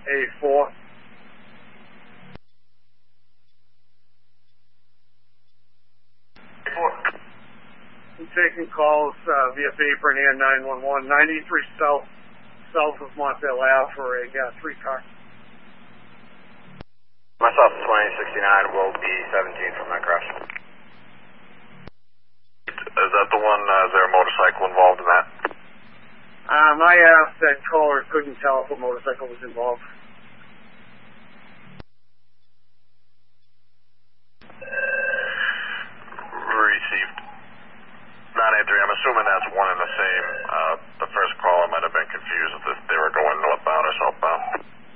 84. I'm taking calls via paper and air 911, 93 south of Montvale Ave for a 3-car. Myself, 2069 will be 17 from that crash. Is that the one, is there a motorcycle involved in that? I asked that caller, couldn't tell if a motorcycle was involved. Received. 983, I'm assuming that's one and the same